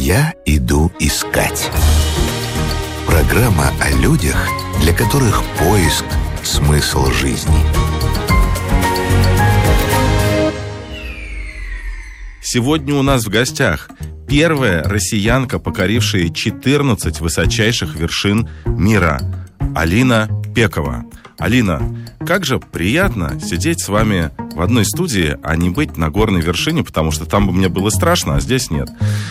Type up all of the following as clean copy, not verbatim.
«Я иду искать». Программа о людях, для которых поиск – смысл жизни. Сегодня у нас в гостях первая россиянка, покорившая 14 высочайших вершин мира, Алина Пекова. Алина, как же приятно сидеть с вами в одной студии, а не быть на горной вершине, потому что там бы мне было страшно, а здесь нет.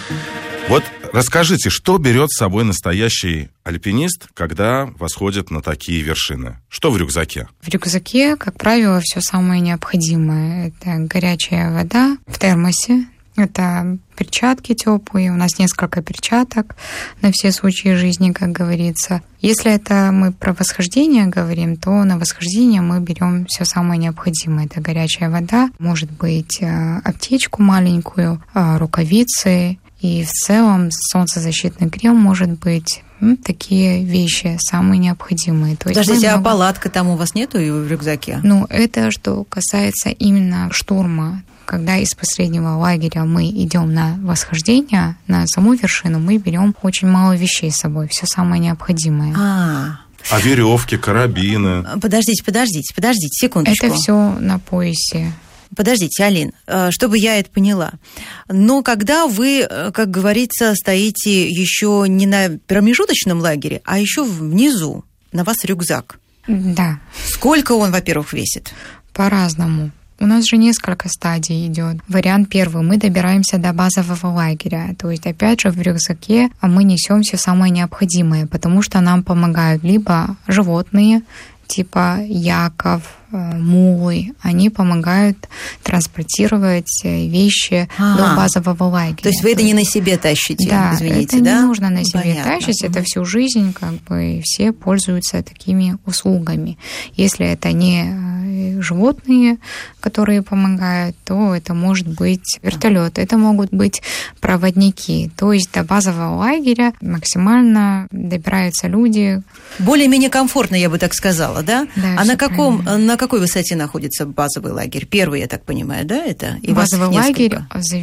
Вот расскажите, что берет с собой настоящий альпинист, когда восходит на такие вершины? Что в рюкзаке? В рюкзаке, как правило, все самое необходимое. Это горячая вода в термосе, это перчатки теплые, у нас несколько перчаток на все случаи жизни, как говорится. Если это мы про восхождение говорим, то на восхождение мы берем все самое необходимое. Это горячая вода, может быть аптечку маленькую, рукавицы и в целом солнцезащитный крем может быть. Такие вещи самые необходимые. То есть подождите, а палатка там у вас нету в рюкзаке? Это что касается именно штурма. Когда из последнего лагеря мы идем на восхождение, на саму вершину, мы берем очень мало вещей с собой, все самое необходимое. А веревки, карабины? Подождите, секундочку. Это все на поясе. Подождите, Алин, чтобы я это поняла. Но когда вы, как говорится, стоите еще не на промежуточном лагере, а еще внизу, на вас рюкзак. Да. Сколько он, во-первых, весит? По-разному. У нас же несколько стадий идет. Вариант первый. Мы добираемся до базового лагеря. То есть, опять же, в рюкзаке мы несем все самое необходимое, потому что нам помогают либо животные, типа яков, мулы, они помогают транспортировать вещи до базового лагеря. То есть вы это не на себе тащите, да, извините, это да? Не нужно на себе тащить, это всю жизнь, все пользуются такими услугами. Если это не животные, которые помогают, то это может быть вертолет, это могут быть проводники. То есть до базового лагеря максимально добираются люди. Более-менее комфортно, я бы так сказала, да? Да, а на какой высоте находится базовый лагерь? Первый, я так понимаю, да, это? И базовый лагерь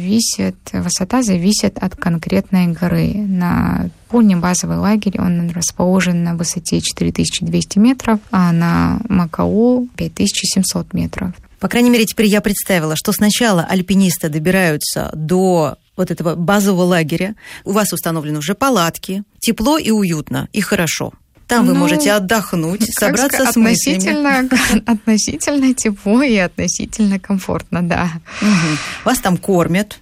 высота зависит от конкретной горы. На Польне базовый лагерь, он расположен на высоте 4200 метров, а на Макао 5700 метров. По крайней мере, теперь я представила, что сначала альпинисты добираются до вот этого базового лагеря, у вас установлены уже палатки, тепло и уютно, и хорошо. Там вы можете отдохнуть, собраться с мыслями. Относительно тепло и относительно комфортно, да. Вас там кормят.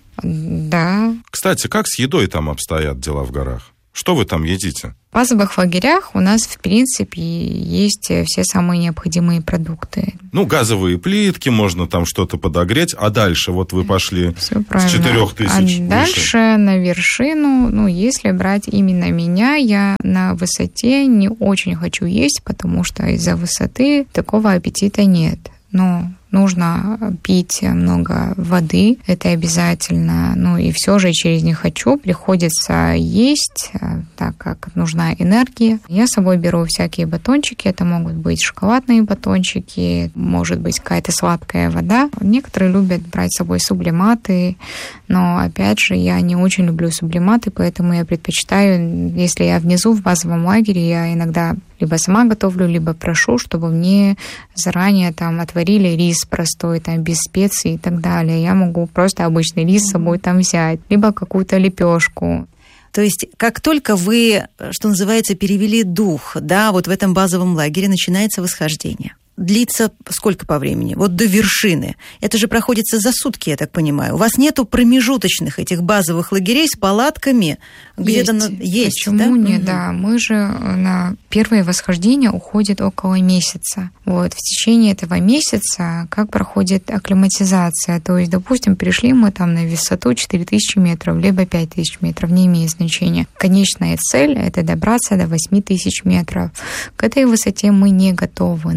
Да. Кстати, как с едой там обстоят дела в горах? Что вы там едите? В базовых лагерях у нас, в принципе, есть все самые необходимые продукты. Газовые плитки, можно там что-то подогреть, а дальше вот вы пошли с 4000 выше. Дальше на вершину, если брать именно меня, я на высоте не очень хочу есть, потому что из-за высоты такого аппетита нет. Но нужно пить много воды, это обязательно. И все же через «не хочу» приходится есть, так как нужна энергия. Я с собой беру всякие батончики, это могут быть шоколадные батончики, может быть какая-то сладкая вода. Некоторые любят брать с собой сублиматы, но опять же я не очень люблю сублиматы, поэтому я предпочитаю, если я внизу в базовом лагере, я иногда либо сама готовлю, либо прошу, чтобы мне заранее там отварили рис простой, там без специй и так далее. Я могу просто обычный рис с собой там взять, либо какую-то лепешку. То есть, как только вы, что называется, перевели дух, да, вот в этом базовом лагере начинается восхождение. Длится сколько по времени? Вот до вершины. Это же проходится за сутки, я так понимаю. У вас нету промежуточных этих базовых лагерей с палатками? Где-то есть, почему да? нет? Да, мы же на первое восхождение уходит около месяца. В течение этого месяца как проходит акклиматизация? То есть, допустим, пришли мы там на высоту 4000 метров, либо 5000 метров, не имеет значения. Конечная цель — это добраться до 8000 метров. К этой высоте мы не готовы, но мы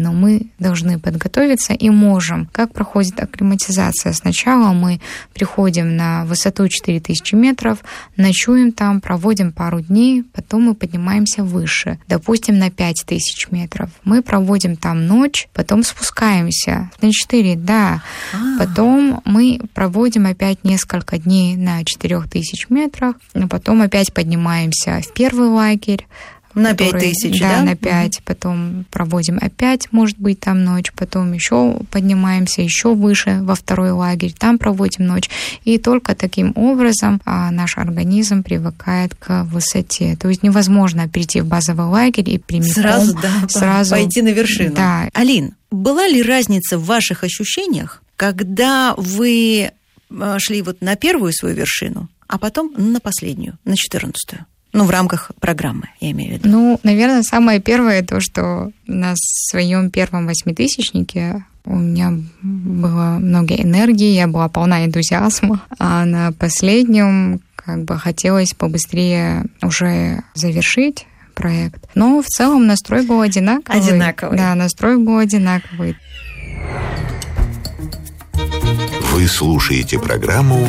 должны подготовиться и можем. Как проходит акклиматизация? Сначала мы приходим на высоту 4000 метров, ночуем там, проводим пару дней, потом мы поднимаемся выше, допустим, на 5000 метров. Мы проводим там ночь, потом спускаемся на 4, да. Потом мы проводим опять несколько дней на 4000 метрах, а потом опять поднимаемся в первый лагерь. На 5000, да? Да, на 5. Потом проводим опять, может быть, там ночь. Потом еще поднимаемся еще выше во второй лагерь. Там проводим ночь. И только таким образом наш организм привыкает к высоте. То есть невозможно прийти в базовый лагерь и прямиком сразу пойти на вершину. Да. Алин, была ли разница в ваших ощущениях, когда вы шли вот на первую свою вершину, а потом на последнюю, на 14-ю? В рамках программы, я имею в виду. Наверное, самое первое, то, что на своем первом 8000-нике у меня было много энергии, я была полна энтузиазма, а на последнем хотелось побыстрее уже завершить проект. Но в целом настрой был одинаковый. Да, настрой был одинаковый. Вы слушаете программу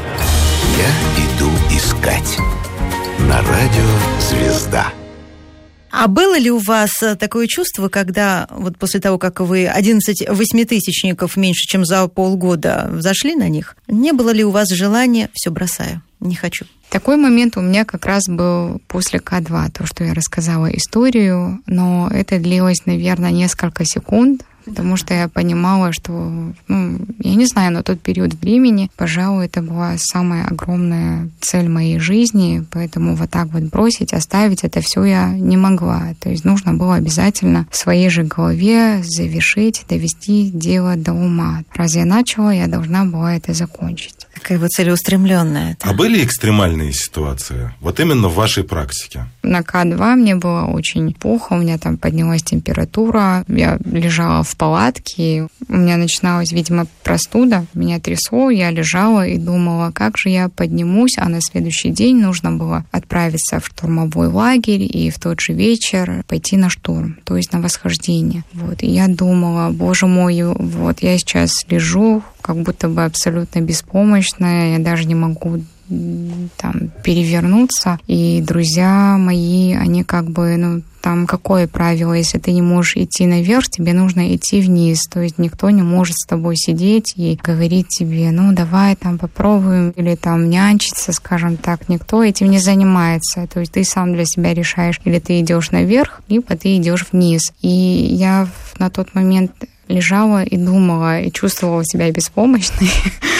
«Я иду искать» на радио «Звезда». А было ли у вас такое чувство, когда вот после того, как вы 11 восьмитысячников меньше, чем за полгода взошли на них, не было ли у вас желания «все бросаю, не хочу»? Такой момент у меня как раз был после К2, то, что я рассказала историю, но это длилось, наверное, несколько секунд, потому что я понимала, что, я не знаю, на тот период времени, пожалуй, это была самая огромная цель моей жизни, поэтому вот так вот бросить, оставить это все я не могла. То есть нужно было обязательно в своей же голове завершить, довести дело до ума. Раз я начала, я должна была это закончить. Такая вот целеустремленная. А были экстремальные ситуации? Вот именно в вашей практике? На К2 мне было очень плохо, у меня там поднялась температура, я лежала в палатке, у меня начиналась, видимо, простуда, меня трясло, я лежала и думала, как же я поднимусь, а на следующий день нужно было отправиться в штурмовой лагерь и в тот же вечер пойти на штурм, то есть на восхождение. И я думала, боже мой, я сейчас лежу, как будто бы абсолютно беспомощная, я даже не могу там перевернуться. И друзья мои, они там какое правило, если ты не можешь идти наверх, тебе нужно идти вниз. То есть никто не может с тобой сидеть и говорить тебе, давай там попробуем, или там нянчиться, скажем так. Никто этим не занимается. То есть ты сам для себя решаешь, или ты идешь наверх, либо ты идешь вниз. И я на тот момент лежала и думала, и чувствовала себя беспомощной.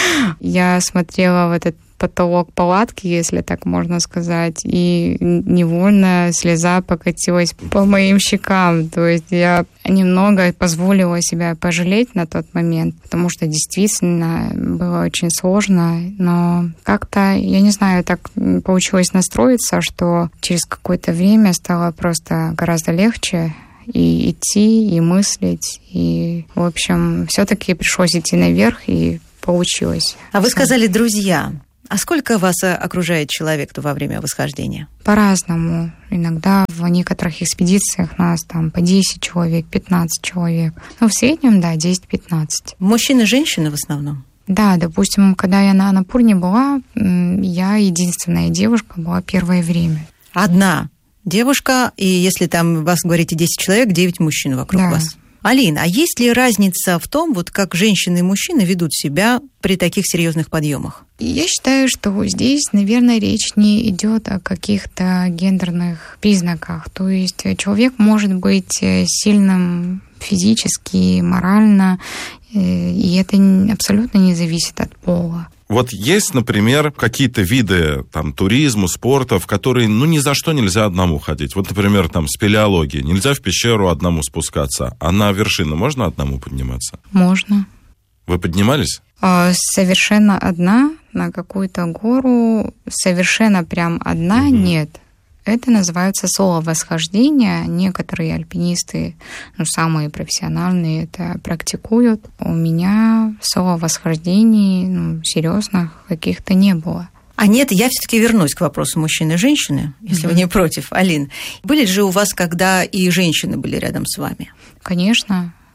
Я смотрела в этот потолок палатки, если так можно сказать, и невольно слеза покатилась по моим щекам. То есть я немного позволила себя пожалеть на тот момент, потому что действительно было очень сложно, но как-то, я не знаю, так получилось настроиться, что через какое-то время стало просто гораздо легче и идти, и мыслить, и, в общем, все-таки пришлось идти наверх, и получилось. А вы сказали «друзья». А сколько вас окружает человек во время восхождения? По-разному. Иногда в некоторых экспедициях нас там по 10 человек, 15 человек. В среднем, да, 10-15. Мужчины и женщины в основном? Да, допустим, когда я на Анапурне была, я единственная девушка была первое время. Одна девушка, и если там вас, говорите, 10 человек, 9 мужчин вокруг вас. Алина, а есть ли разница в том, как женщины и мужчины ведут себя при таких серьезных подъемах? Я считаю, что здесь, наверное, речь не идет о каких-то гендерных признаках. То есть человек может быть сильным физически, морально, и это абсолютно не зависит от пола. Вот есть, например, какие-то виды туризма, спорта, в которые ни за что нельзя одному ходить. Вот, например, спелеология. Нельзя в пещеру одному спускаться. А на вершину можно одному подниматься? Можно. Вы поднимались? Совершенно одна на какую-то гору. Совершенно прям одна нет. Это называется соло-восхождение. Некоторые альпинисты, самые профессиональные, это практикуют. У меня соло-восхождений серьезных каких-то не было. А нет, я все-таки вернусь к вопросу мужчины и женщины, если вы не против, Алин. Были же у вас, когда и женщины были рядом с вами? Конечно.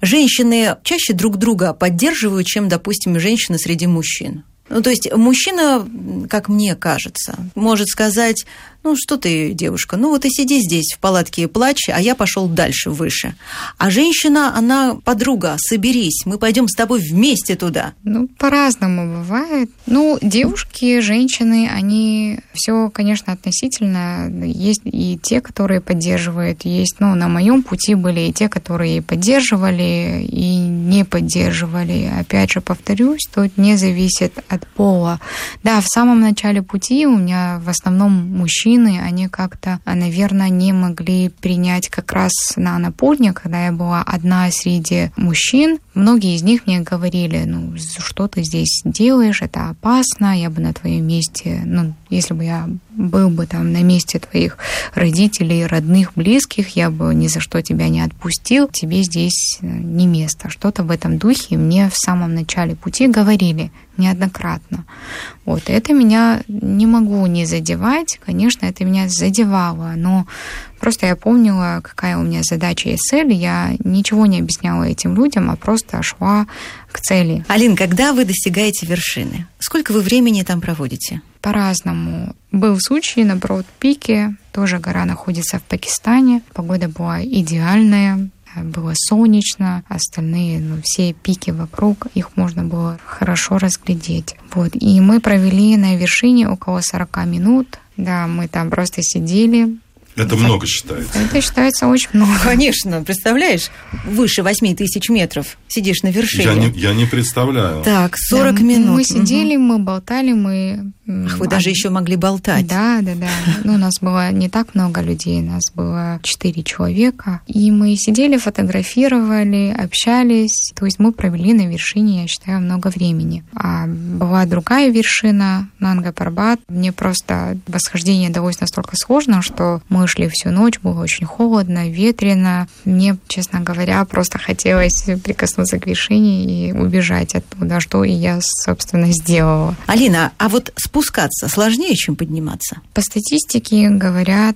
женщины чаще друг друга поддерживают, чем, допустим, женщины среди мужчин. Ну, то есть мужчина, как мне кажется, может сказать: ну, что ты, девушка, ну, вот и сиди здесь в палатке и плачь, а я пошел дальше, выше. А женщина, она: подруга, соберись, мы пойдем с тобой вместе туда. Ну, по-разному бывает. Ну, девушки, женщины, они все, конечно, относительно. Есть и те, которые поддерживают, есть, ну, на моем пути были и те, которые поддерживали, и не поддерживали. Опять же, повторюсь, тут не зависит от пола. Да, в самом начале пути у меня в основном мужчины, они как-то, наверное, не могли принять как раз на напольне, когда я была одна среди мужчин. Многие из них мне говорили: ну, что ты здесь делаешь, это опасно, я бы на твоем месте, ну, если бы я был бы там на месте твоих родителей, родных, близких, я бы ни за что тебя не отпустил, тебе здесь не место. Что-то в этом духе мне в самом начале пути говорили неоднократно. Вот, это меня не могу не задевать, конечно, это меня задевало, но просто я помнила, какая у меня задача и цель, я ничего не объясняла этим людям, а просто шла к цели. Алин, когда вы достигаете вершины, сколько вы времени там проводите? По-разному. Был случай на Броуд-Пике, тоже гора находится в Пакистане, погода была идеальная, было солнечно, остальные, ну, все пики вокруг, их можно было хорошо разглядеть. Вот. И мы провели на вершине около 40 минут. Да, мы там просто сидели. Это много считается. Это считается очень много. Конечно, представляешь, выше 8 тысяч метров сидишь на вершине. Я не представляю. Так, 40 минут. Мы сидели, мы болтали, мы... Ах, вы даже еще могли болтать. Да. Ну, у нас было не так много людей, нас было 4 человека. И мы сидели, фотографировали, общались. То есть мы провели на вершине, я считаю, много времени. А была другая вершина, Нанга-Парбат. Мне просто восхождение далось настолько сложно, что мы шли всю ночь, было очень холодно, ветрено. Мне, честно говоря, просто хотелось прикоснуться к вершине и убежать оттуда, что и я, собственно, сделала. Алина, а вот спускаться сложнее, чем подниматься? По статистике говорят,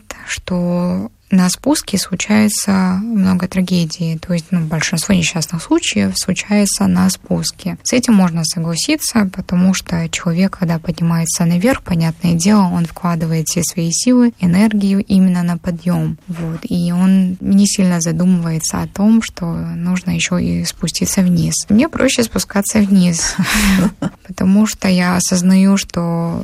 что на спуске случается много трагедий, то есть большинство несчастных случаев случается на спуске. С этим можно согласиться, потому что человек, когда поднимается наверх, понятное дело, он вкладывает все свои силы, энергию именно на подъем. Вот. И он не сильно задумывается о том, что нужно еще и спуститься вниз. Мне проще спускаться вниз, потому что я осознаю, что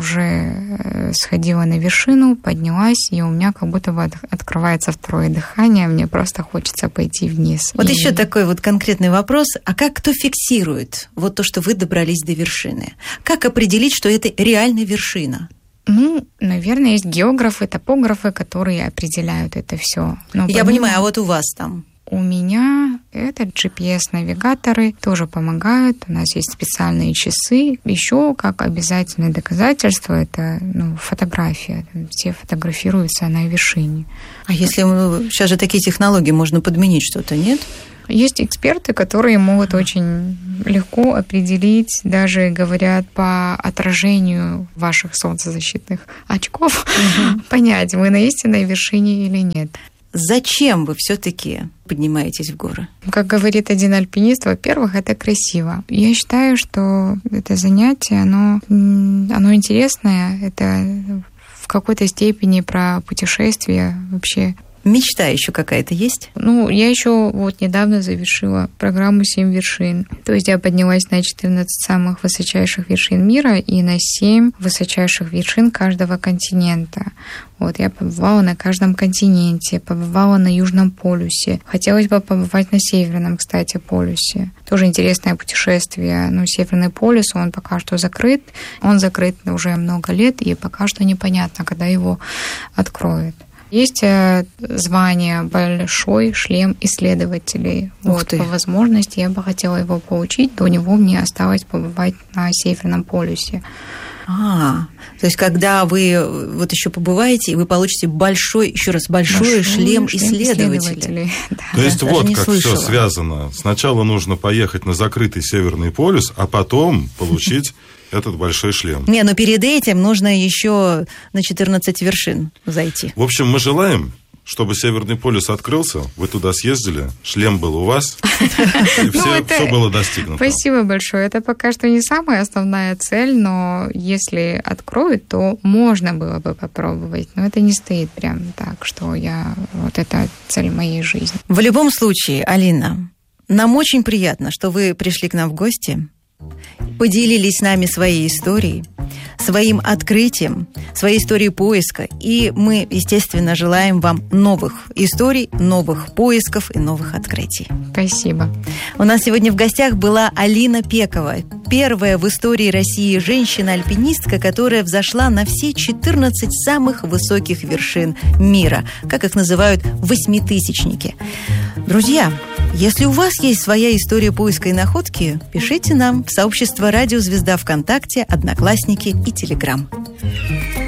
уже сходила на вершину, поднялась, и у меня как будто бы открывается второе дыхание, мне просто хочется пойти вниз. Вот еще такой вот конкретный вопрос. А как кто фиксирует вот то, что вы добрались до вершины? Как определить, что это реально вершина? Ну, наверное, есть географы, топографы, которые определяют это все. Я понимаю, а вот у вас там? У меня это GPS-навигаторы тоже помогают. У нас есть специальные часы. Еще как обязательное доказательство это фотография. Все фотографируются на вершине. А если сейчас же такие технологии, можно подменить что-то, нет? Есть эксперты, которые могут очень легко определить, даже говорят по отражению ваших солнцезащитных очков, понять, вы на истинной вершине или нет. Зачем вы все-таки поднимаетесь в горы? Как говорит один альпинист, во-первых, это красиво. Я считаю, что это занятие, оно интересное, это в какой-то степени про путешествие вообще. Мечта еще какая-то есть? Я еще недавно завершила программу 7 вершин. То есть я поднялась на 14 самых высочайших вершин мира и на 7 высочайших вершин каждого континента. Я побывала на каждом континенте, побывала на Южном полюсе. Хотелось бы побывать на Северном, кстати, полюсе. Тоже интересное путешествие. Северный полюс, он пока что закрыт. Он закрыт уже много лет, и пока что непонятно, когда его откроют. Есть звание «Большой шлем исследователей». По возможности я бы хотела его получить. До него мне осталось побывать на Северном полюсе. То есть, когда вы еще побываете, вы получите большой шлем исследователей. Да. То есть как слышала. Все связано. Сначала нужно поехать на закрытый Северный полюс, а потом получить этот большой шлем. Но перед этим нужно еще на 14 вершин зайти. В общем, мы желаем чтобы Северный полюс открылся, вы туда съездили, шлем был у вас, и все было достигнуто. Спасибо большое. Это пока что не самая основная цель, но если откроют, то можно было бы попробовать. Но это не стоит прям так, что вот это цель моей жизни. В любом случае, Алина, нам очень приятно, что вы пришли к нам в гости, поделились с нами своей историей, своим открытием, своей историей поиска. И мы, естественно, желаем вам новых историй, новых поисков и новых открытий. Спасибо. У нас сегодня в гостях была Алина Пекова, первая в истории России женщина-альпинистка, которая взошла на все 14 самых высоких вершин мира, как их называют восьмитысячники. Друзья, если у вас есть своя история поиска и находки, пишите нам в сообщество «Радио Звезда» ВКонтакте, Одноклассники и Телеграм.